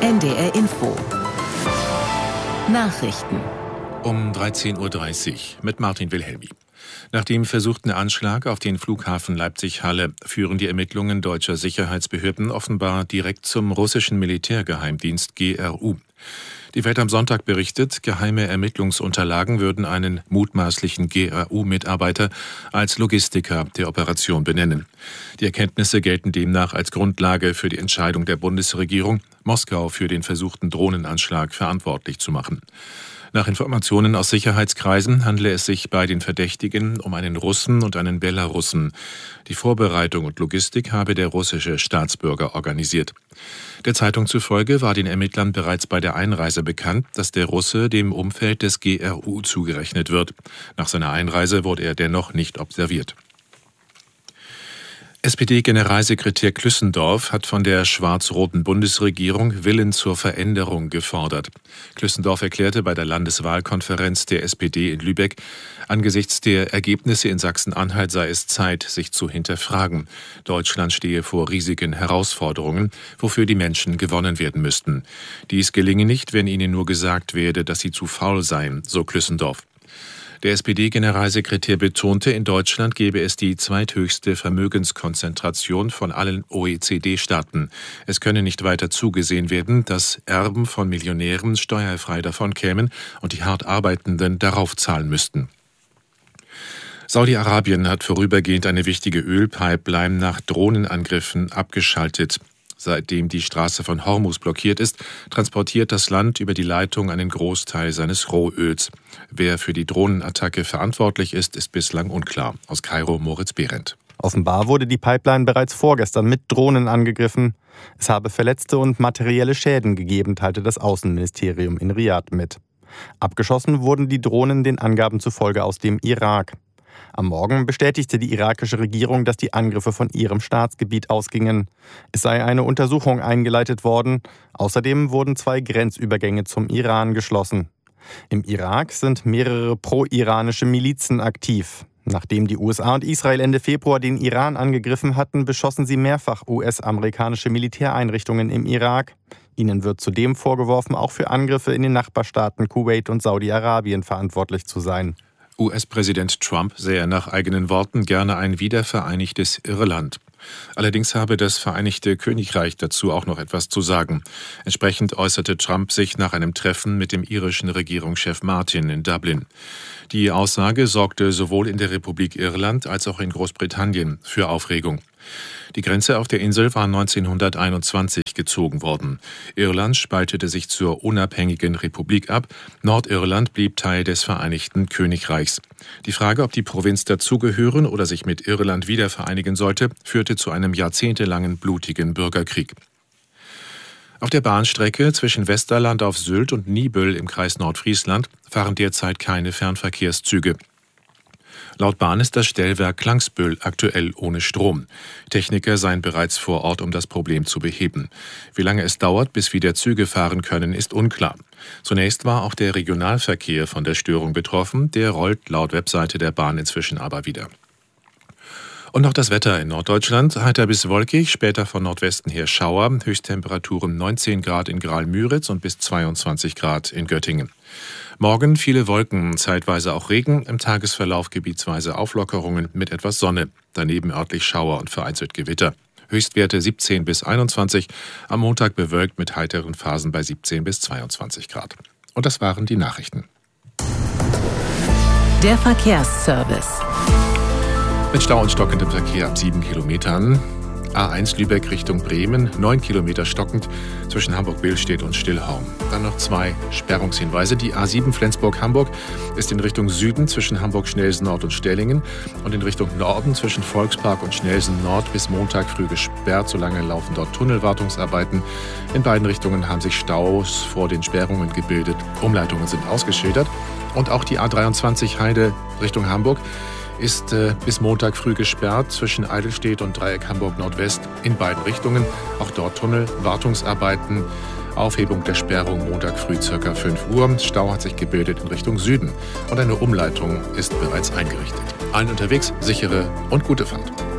NDR Info. Nachrichten. Um 13.30 Uhr mit Martin Wilhelmi. Nach dem versuchten Anschlag auf den Flughafen Leipzig-Halle führen die Ermittlungen deutscher Sicherheitsbehörden offenbar direkt zum russischen Militärgeheimdienst GRU. Die Welt am Sonntag berichtet, geheime Ermittlungsunterlagen würden einen mutmaßlichen GRU-Mitarbeiter als Logistiker der Operation benennen. Die Erkenntnisse gelten demnach als Grundlage für die Entscheidung der Bundesregierung, Moskau für den versuchten Drohnenanschlag verantwortlich zu machen. Nach Informationen aus Sicherheitskreisen handle es sich bei den Verdächtigen um einen Russen und einen Belarussen. Die Vorbereitung und Logistik habe der russische Staatsbürger organisiert. Der Zeitung zufolge war den Ermittlern bereits bei der Einreise bekannt, dass der Russe dem Umfeld des GRU zugerechnet wird. Nach seiner Einreise wurde er dennoch nicht observiert. SPD-Generalsekretär Klüssendorf hat von der schwarz-roten Bundesregierung Willen zur Veränderung gefordert. Klüssendorf erklärte bei der Landeswahlkonferenz der SPD in Lübeck, angesichts der Ergebnisse in Sachsen-Anhalt sei es Zeit, sich zu hinterfragen. Deutschland stehe vor riesigen Herausforderungen, wofür die Menschen gewonnen werden müssten. Dies gelinge nicht, wenn ihnen nur gesagt werde, dass sie zu faul seien, so Klüssendorf. Der SPD-Generalsekretär betonte, in Deutschland gebe es die zweithöchste Vermögenskonzentration von allen OECD-Staaten. Es könne nicht weiter zugesehen werden, dass Erben von Millionären steuerfrei davon kämen und die hart Arbeitenden darauf zahlen müssten. Saudi-Arabien hat vorübergehend eine wichtige Ölpipeline nach Drohnenangriffen abgeschaltet. Seitdem die Straße von Hormuz blockiert ist, transportiert das Land über die Leitung einen Großteil seines Rohöls. Wer für die Drohnenattacke verantwortlich ist, ist bislang unklar. Aus Kairo Moritz Behrendt. Offenbar wurde die Pipeline bereits vorgestern mit Drohnen angegriffen. Es habe Verletzte und materielle Schäden gegeben, teilte das Außenministerium in Riad mit. Abgeschossen wurden die Drohnen den Angaben zufolge aus dem Irak. Am Morgen bestätigte die irakische Regierung, dass die Angriffe von ihrem Staatsgebiet ausgingen. Es sei eine Untersuchung eingeleitet worden. Außerdem wurden 2 Grenzübergänge zum Iran geschlossen. Im Irak sind mehrere pro-iranische Milizen aktiv. Nachdem die USA und Israel Ende Februar den Iran angegriffen hatten, beschossen sie mehrfach US-amerikanische Militäreinrichtungen im Irak. Ihnen wird zudem vorgeworfen, auch für Angriffe in den Nachbarstaaten Kuwait und Saudi-Arabien verantwortlich zu sein. US-Präsident Trump sähe nach eigenen Worten gerne ein wiedervereinigtes Irland. Allerdings habe das Vereinigte Königreich dazu auch noch etwas zu sagen. Entsprechend äußerte Trump sich nach einem Treffen mit dem irischen Regierungschef Martin in Dublin. Die Aussage sorgte sowohl in der Republik Irland als auch in Großbritannien für Aufregung. Die Grenze auf der Insel war 1921 gezogen worden. Irland spaltete sich zur unabhängigen Republik ab. Nordirland blieb Teil des Vereinigten Königreichs. Die Frage, ob die Provinz dazugehören oder sich mit Irland wieder vereinigen sollte, führte zu einem jahrzehntelangen blutigen Bürgerkrieg. Auf der Bahnstrecke zwischen Westerland auf Sylt und Niebüll im Kreis Nordfriesland fahren derzeit keine Fernverkehrszüge. Laut Bahn ist das Stellwerk Klangsbüll aktuell ohne Strom. Techniker seien bereits vor Ort, um das Problem zu beheben. Wie lange es dauert, bis wieder Züge fahren können, ist unklar. Zunächst war auch der Regionalverkehr von der Störung betroffen. Der rollt laut Webseite der Bahn inzwischen aber wieder. Und noch das Wetter in Norddeutschland. Heiter bis wolkig, später von Nordwesten her Schauer. Höchsttemperaturen 19 Grad in Graal-Müritz und bis 22 Grad in Göttingen. Morgen viele Wolken, zeitweise auch Regen, im Tagesverlauf gebietsweise Auflockerungen mit etwas Sonne. Daneben örtlich Schauer und vereinzelt Gewitter. Höchstwerte 17 bis 21, am Montag bewölkt mit heiteren Phasen bei 17 bis 22 Grad. Und das waren die Nachrichten. Der Verkehrsservice. Mit Stau und stockendem Verkehr ab 7 Kilometern. A1 Lübeck Richtung Bremen, 9 Kilometer stockend zwischen Hamburg-Billstedt und Stillhorn. Dann noch 2 Sperrungshinweise. Die A7 Flensburg-Hamburg ist in Richtung Süden zwischen Hamburg-Schnelsen-Nord und Stellingen und in Richtung Norden zwischen Volkspark und Schnelsen-Nord bis Montag früh gesperrt. Solange laufen dort Tunnelwartungsarbeiten. In beiden Richtungen haben sich Staus vor den Sperrungen gebildet. Umleitungen sind ausgeschildert. Und auch die A23 Heide Richtung Hamburg ist bis Montag früh gesperrt zwischen Eidelstedt und Dreieck Hamburg Nordwest in beiden Richtungen. Auch dort Tunnel, Wartungsarbeiten, Aufhebung der Sperrung Montag früh ca. 5 Uhr. Stau hat sich gebildet in Richtung Süden und eine Umleitung ist bereits eingerichtet. Allen unterwegs sichere und gute Fahrt.